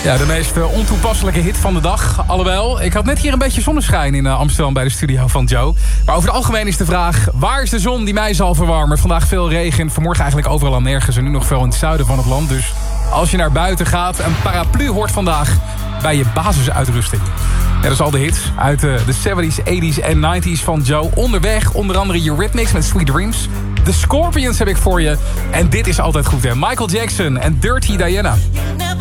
Ja, de meest ontoepasselijke hit van de dag. Alhoewel, ik had net hier een beetje zonneschijn in Amsterdam bij de studio van Joe. Maar over het algemeen is de vraag, waar is de zon die mij zal verwarmen? Vandaag veel regen, vanmorgen eigenlijk overal al nergens en nu nog veel in het zuiden van het land. Dus als je naar buiten gaat, een paraplu hoort vandaag bij je basisuitrusting. Ja, dat is al de hits uit de 70s, 80s en 90s van Joe. Onderweg, onder andere Eurythmics met Sweet Dreams. The Scorpions heb ik voor je. En dit is altijd goed, hè? Michael Jackson en Dirty Diana.